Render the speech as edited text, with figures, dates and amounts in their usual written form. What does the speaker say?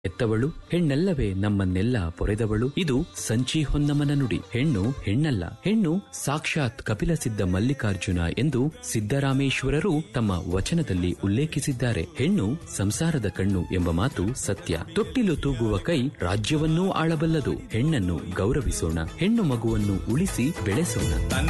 ಎತ್ತವಳು ಹೆಣ್ಣಲ್ಲವೇ ನಮ್ಮನ್ನೆಲ್ಲ ಪೊರೆದವಳು. ಇದು ಸಂಚಿ ಹೊನ್ನಮನ ನುಡಿ. ಹೆಣ್ಣು ಹೆಣ್ಣಲ್ಲ, ಹೆಣ್ಣು ಸಾಕ್ಷಾತ್ ಕಪಿಲ ಸಿದ್ಧ ಮಲ್ಲಿಕಾರ್ಜುನ ಎಂದು ಸಿದ್ದರಾಮೇಶ್ವರರು ತಮ್ಮ ವಚನದಲ್ಲಿ ಉಲ್ಲೇಖಿಸಿದ್ದಾರೆ. ಹೆಣ್ಣು ಸಂಸಾರದ ಕಣ್ಣು ಎಂಬ ಮಾತು ಸತ್ಯ. ತೊಟ್ಟಿಲು ತೂಗುವ ಕೈ ರಾಜ್ಯವನ್ನೂ ಆಳಬಲ್ಲದು. ಹೆಣ್ಣನ್ನು ಗೌರವಿಸೋಣ, ಹೆಣ್ಣು ಮಗುವನ್ನು ಉಳಿಸಿ ಬೆಳೆಸೋಣ.